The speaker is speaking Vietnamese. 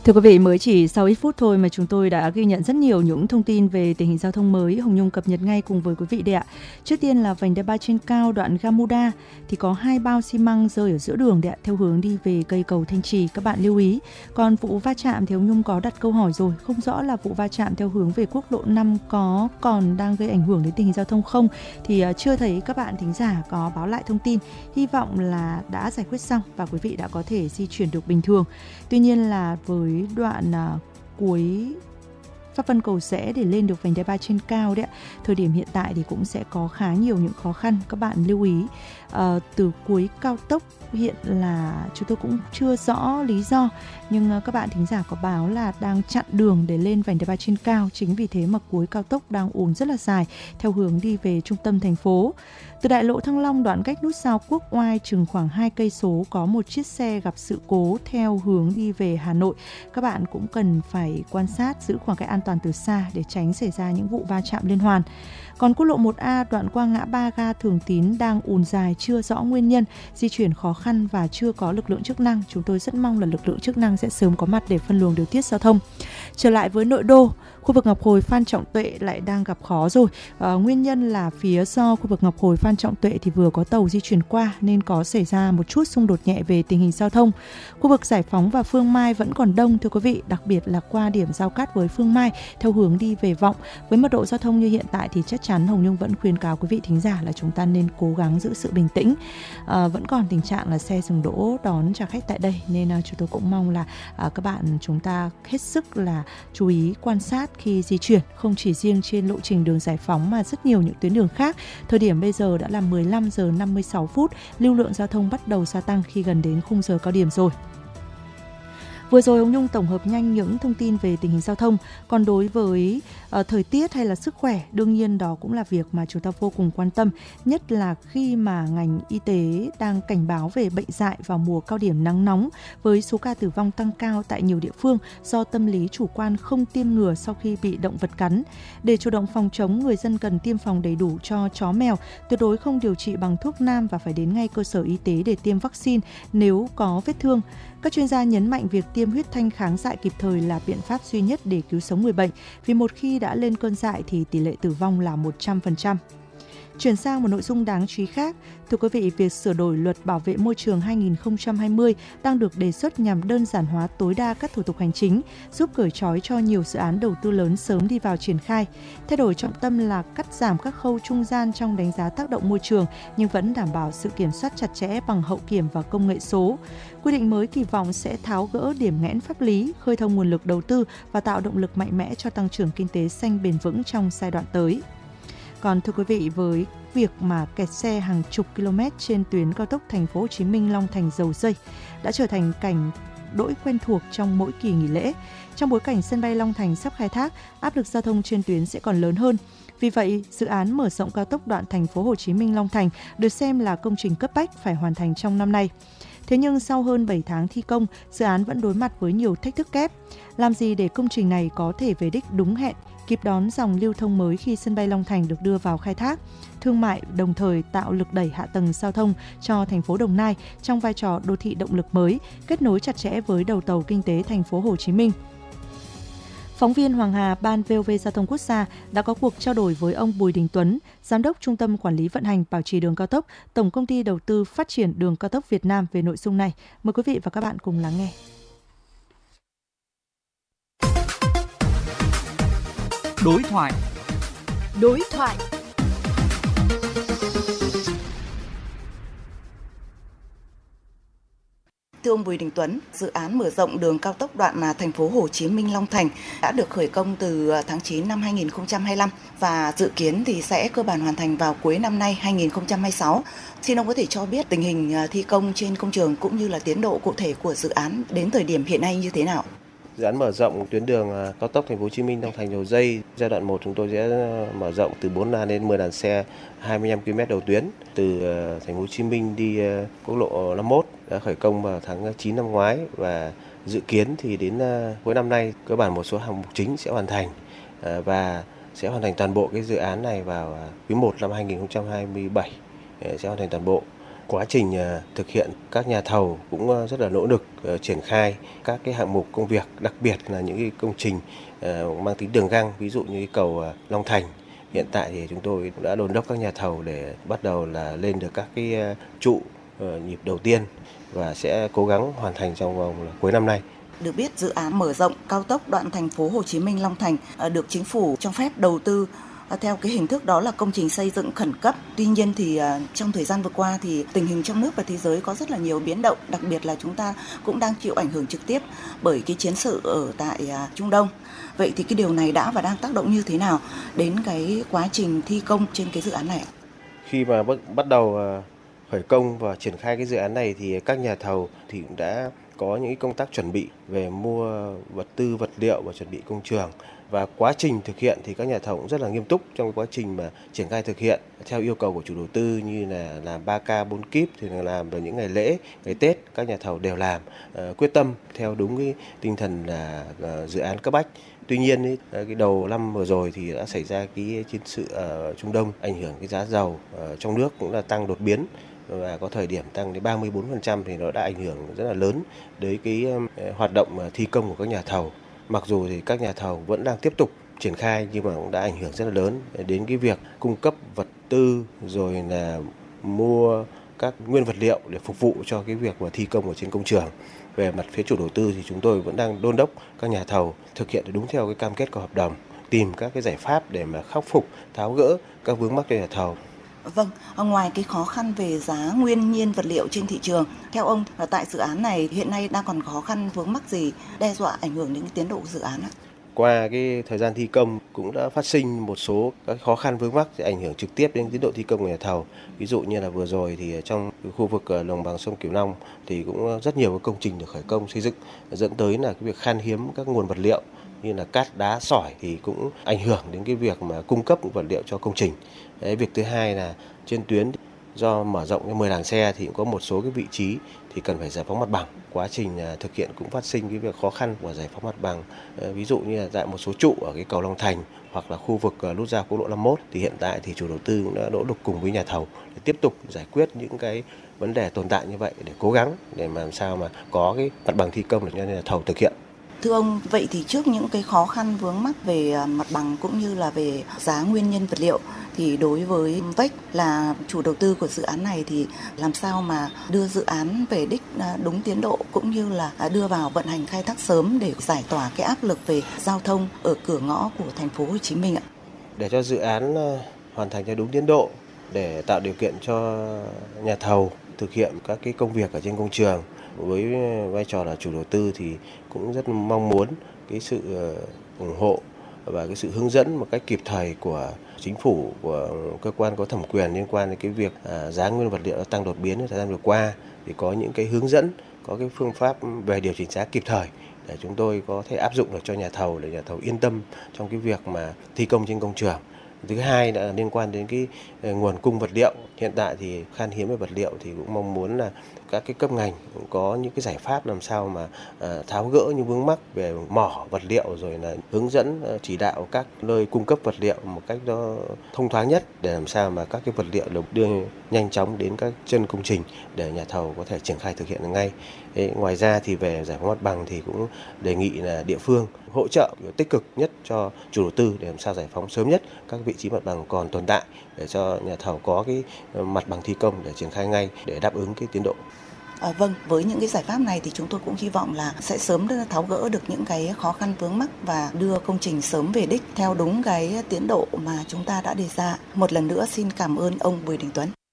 Thưa quý vị, mới chỉ sau ít phút thôi mà chúng tôi đã ghi nhận rất nhiều những thông tin về tình hình giao thông mới. Hồng Nhung cập nhật ngay cùng với quý vị đây ạ. Trước tiên là vành đai ba trên cao đoạn Gamuda thì có 2 bao xi măng rơi ở giữa đường đấy ạ, theo hướng đi về cây cầu Thanh Trì, các bạn lưu ý. Còn vụ va chạm thì Hồng Nhung có đặt câu hỏi rồi, không rõ là vụ va chạm theo hướng về quốc lộ 5 có còn đang gây ảnh hưởng đến tình hình giao thông không, thì chưa thấy các bạn thính giả có báo lại thông tin. Hy vọng là đã giải quyết xong và quý vị đã có thể di chuyển được bình thường. Tuy nhiên là với đoạn cuối Pháp Vân Cầu Giẽ để lên được vành đai ba trên cao đấy ạ, thời điểm hiện tại thì cũng sẽ có khá nhiều những khó khăn, các bạn lưu ý. Từ cuối cao tốc hiện là chúng tôi cũng chưa rõ lý do, nhưng các bạn thính giả có báo là đang chặn đường để lên vành đai ba trên cao, chính vì thế mà cuối cao tốc đang ùn rất là dài theo hướng đi về trung tâm thành phố. Từ đại lộ Thăng Long đoạn cách nút giao Quốc Oai chừng khoảng 2 cây số có một chiếc xe gặp sự cố theo hướng đi về Hà Nội. Các bạn cũng cần phải quan sát, giữ khoảng cách an toàn từ xa để tránh xảy ra những vụ va chạm liên hoàn. Còn quốc lộ 1A đoạn qua ngã ba ga Thường Tín đang ùn dài, chưa rõ nguyên nhân, di chuyển khó khăn và chưa có lực lượng chức năng. Chúng tôi rất mong là lực lượng chức năng sẽ sớm có mặt để phân luồng điều tiết giao thông. Trở lại với nội đô, khu vực Ngọc Hồi Phan Trọng Tuệ lại đang gặp khó rồi. Nguyên nhân là phía do khu vực Ngọc Hồi Phan Trọng Tuệ thì vừa có tàu di chuyển qua nên có xảy ra một chút xung đột nhẹ về tình hình giao thông. Khu vực Giải Phóng và Phương Mai vẫn còn đông thưa quý vị, đặc biệt là qua điểm giao cắt với Phương Mai theo hướng đi về Vọng. Với mật độ giao thông như hiện tại thì chắc chắn Hồng Nhung vẫn khuyến cáo quý vị thính giả là chúng ta nên cố gắng giữ sự bình tĩnh. Vẫn còn tình trạng là xe dừng đỗ đón trả khách tại đây, nên chúng tôi cũng mong là các bạn chúng ta hết sức là chú ý quan sát khi di chuyển, không chỉ riêng trên lộ trình đường Giải Phóng mà rất nhiều những tuyến đường khác. Thời điểm bây giờ đã là 15 giờ 56 phút, lưu lượng giao thông bắt đầu gia tăng khi gần đến khung giờ cao điểm rồi. Vừa rồi Hồng Nhung tổng hợp nhanh những thông tin về tình hình giao thông. Còn đối với thời tiết hay là sức khỏe, đương nhiên đó cũng là việc mà chúng ta vô cùng quan tâm, nhất là khi mà ngành y tế đang cảnh báo về bệnh dại vào mùa cao điểm nắng nóng, với số ca tử vong tăng cao tại nhiều địa phương do tâm lý chủ quan không tiêm ngừa sau khi bị động vật cắn. Để chủ động phòng chống, người dân cần tiêm phòng đầy đủ cho chó mèo, tuyệt đối không điều trị bằng thuốc nam và phải đến ngay cơ sở y tế để tiêm vaccine nếu có vết thương. Các chuyên gia nhấn mạnh việc tiêm huyết thanh kháng dại kịp thời là biện pháp duy nhất để cứu sống người bệnh, vì một khi đã lên cơn dại thì tỷ lệ tử vong là 100%. Chuyển sang một nội dung đáng chú ý khác, thưa quý vị, việc sửa đổi luật bảo vệ môi trường 2020 đang được đề xuất nhằm đơn giản hóa tối đa các thủ tục hành chính, giúp cởi trói cho nhiều dự án đầu tư lớn sớm đi vào triển khai. Thay đổi trọng tâm là cắt giảm các khâu trung gian trong đánh giá tác động môi trường, nhưng vẫn đảm bảo sự kiểm soát chặt chẽ bằng hậu kiểm và công nghệ số. Quy định mới kỳ vọng sẽ tháo gỡ điểm nghẽn pháp lý, khơi thông nguồn lực đầu tư và tạo động lực mạnh mẽ cho tăng trưởng kinh tế xanh bền vững trong giai đoạn tới. Còn thưa quý vị, với việc mà kẹt xe hàng chục km trên tuyến cao tốc Thành phố Hồ Chí Minh Long Thành Dầu Giây đã trở thành cảnh đỗi quen thuộc trong mỗi kỳ nghỉ lễ. Trong bối cảnh sân bay Long Thành sắp khai thác, áp lực giao thông trên tuyến sẽ còn lớn hơn. Vì vậy, dự án mở rộng cao tốc đoạn Thành phố Hồ Chí Minh Long Thành được xem là công trình cấp bách phải hoàn thành trong năm nay. Thế nhưng sau hơn 7 tháng thi công, dự án vẫn đối mặt với nhiều thách thức kép. Làm gì để công trình này có thể về đích đúng hẹn, kịp đón dòng lưu thông mới khi sân bay Long Thành được đưa vào khai thác, thương mại, đồng thời tạo lực đẩy hạ tầng giao thông cho thành phố Đồng Nai trong vai trò đô thị động lực mới, kết nối chặt chẽ với đầu tàu kinh tế thành phố Hồ Chí Minh. Phóng viên Hoàng Hà, Ban VOV Giao thông Quốc gia đã có cuộc trao đổi với ông Bùi Đình Tuấn, Giám đốc Trung tâm Quản lý Vận hành Bảo trì đường cao tốc, Tổng Công ty Đầu tư Phát triển Đường cao tốc Việt Nam về nội dung này. Mời quý vị và các bạn cùng lắng nghe. Đối thoại. Thưa ông Bùi Đình Tuấn, dự án mở rộng đường cao tốc đoạn thành phố Hồ Chí Minh Long Thành đã được khởi công từ tháng 9 năm 2025 và dự kiến thì sẽ cơ bản hoàn thành vào cuối năm nay 2026. Xin ông có thể cho biết tình hình thi công trên công trường cũng như là tiến độ cụ thể của dự án đến thời điểm hiện nay như thế nào? Dự án mở rộng tuyến đường cao tốc Thành phố Hồ Chí Minh Long Thành Dầu Giây giai đoạn 1 chúng tôi sẽ mở rộng từ 4 làn đến 10 làn xe 25 km đầu tuyến từ Thành phố Hồ Chí Minh đi quốc lộ 51 đã khởi công vào tháng 9 năm ngoái và dự kiến thì đến cuối năm nay cơ bản một số hạng mục chính sẽ hoàn thành và sẽ hoàn thành toàn bộ cái dự án này vào quý 1 năm 2027 sẽ hoàn thành toàn bộ. Quá trình thực hiện, các nhà thầu cũng rất là nỗ lực triển khai các cái hạng mục công việc, đặc biệt là những cái công trình mang tính đường găng, ví dụ như cái cầu Long Thành. Hiện tại thì chúng tôi cũng đã đôn đốc các nhà thầu để bắt đầu là lên được các cái trụ nhịp đầu tiên và sẽ cố gắng hoàn thành trong vòng cuối năm nay. Được biết, dự án mở rộng cao tốc đoạn thành phố Hồ Chí Minh Long Thành được chính phủ cho phép đầu tư theo cái hình thức đó là công trình xây dựng khẩn cấp. Tuy nhiên thì trong thời gian vừa qua thì tình hình trong nước và thế giới có rất là nhiều biến động, đặc biệt là chúng ta cũng đang chịu ảnh hưởng trực tiếp bởi cái chiến sự ở tại Trung Đông. Vậy thì cái điều này đã và đang tác động như thế nào đến cái quá trình thi công trên cái dự án này? Khi mà bắt đầu khởi công và triển khai cái dự án này thì các nhà thầu thì cũng đã có những công tác chuẩn bị về mua vật tư, vật liệu và chuẩn bị công trường. Và quá trình thực hiện thì các nhà thầu cũng rất là nghiêm túc trong cái quá trình mà triển khai thực hiện theo yêu cầu của chủ đầu tư, như là làm 3K 4 kíp thì là làm vào những ngày lễ, ngày Tết, các nhà thầu đều làm quyết tâm theo đúng cái tinh thần là dự án cấp bách. Tuy nhiên cái đầu năm vừa rồi thì đã xảy ra cái chiến sự ở Trung Đông, ảnh hưởng cái giá dầu trong nước cũng là tăng đột biến và có thời điểm tăng đến 34%, thì nó đã ảnh hưởng rất là lớn đến cái hoạt động thi công của các nhà thầu. Mặc dù thì các nhà thầu vẫn đang tiếp tục triển khai nhưng mà cũng đã ảnh hưởng rất là lớn đến cái việc cung cấp vật tư rồi là mua các nguyên vật liệu để phục vụ cho cái việc mà thi công ở trên công trường. Về mặt phía chủ đầu tư thì chúng tôi vẫn đang đôn đốc các nhà thầu thực hiện đúng theo cái cam kết của hợp đồng, tìm các cái giải pháp để mà khắc phục, tháo gỡ các vướng mắc cho nhà thầu. Vâng, ngoài cái khó khăn về giá nguyên nhiên vật liệu trên thị trường, theo ông tại dự án này hiện nay đang còn khó khăn vướng mắc gì đe dọa ảnh hưởng đến cái tiến độ của dự án ạ? Qua cái thời gian thi công cũng đã phát sinh một số các khó khăn vướng mắc ảnh hưởng trực tiếp đến tiến độ thi công của nhà thầu. Ví dụ như là vừa rồi thì trong khu vực đồng bằng sông Cửu Long thì cũng rất nhiều các công trình được khởi công xây dựng, dẫn tới là cái việc khan hiếm các nguồn vật liệu như là cát, đá, sỏi thì cũng ảnh hưởng đến cái việc mà cung cấp vật liệu cho công trình. Việc thứ hai là trên tuyến do mở rộng cái 10 làn xe thì cũng có một số cái vị trí thì cần phải giải phóng mặt bằng. Quá trình thực hiện cũng phát sinh cái việc khó khăn của giải phóng mặt bằng. Ví dụ như là tại một số trụ ở cái cầu Long Thành hoặc là khu vực nút giao quốc lộ 51 thì hiện tại thì chủ đầu tư cũng đã nỗ lực cùng với nhà thầu để tiếp tục giải quyết những cái vấn đề tồn tại như vậy để cố gắng để làm sao mà có cái mặt bằng thi công để cho nhà thầu thực hiện. Thưa ông, vậy thì trước những cái khó khăn vướng mắc về mặt bằng cũng như là về giá nguyên nhân vật liệu thì đối với VEC là chủ đầu tư của dự án này thì làm sao mà đưa dự án về đích đúng tiến độ cũng như là đưa vào vận hành khai thác sớm để giải tỏa cái áp lực về giao thông ở cửa ngõ của thành phố Hồ Chí Minh ạ? Để cho dự án hoàn thành theo đúng tiến độ, để tạo điều kiện cho nhà thầu thực hiện các cái công việc ở trên công trường, với vai trò là chủ đầu tư thì cũng rất mong muốn cái sự ủng hộ và cái sự hướng dẫn một cách kịp thời của chính phủ, của cơ quan có thẩm quyền liên quan đến cái việc giá nguyên vật liệu tăng đột biến trong thời gian vừa qua, thì có những cái hướng dẫn, có cái phương pháp về điều chỉnh giá kịp thời để chúng tôi có thể áp dụng được cho nhà thầu, để nhà thầu yên tâm trong cái việc mà thi công trên công trường. Thứ hai là liên quan đến cái nguồn cung vật liệu. Hiện tại thì khan hiếm về vật liệu thì cũng mong muốn là các cái cấp ngành cũng có những cái giải pháp làm sao mà tháo gỡ những vướng mắc về mỏ vật liệu, rồi là hướng dẫn chỉ đạo các nơi cung cấp vật liệu một cách nó thông thoáng nhất để làm sao mà các cái vật liệu được đưa nhanh chóng đến các chân công trình để nhà thầu có thể triển khai thực hiện được ngay. Ngoài ra thì về giải phóng mặt bằng thì cũng đề nghị là địa phương hỗ trợ tích cực nhất cho chủ đầu tư để làm sao giải phóng sớm nhất các vị trí mặt bằng còn tồn tại để cho nhà thầu có cái mặt bằng thi công để triển khai ngay để đáp ứng cái tiến độ. Vâng, với những cái giải pháp này thì chúng tôi cũng hy vọng là sẽ sớm tháo gỡ được những cái khó khăn vướng mắc và đưa công trình sớm về đích theo đúng cái tiến độ mà chúng ta đã đề ra. Một lần nữa xin cảm ơn ông Bùi Đình Tuấn.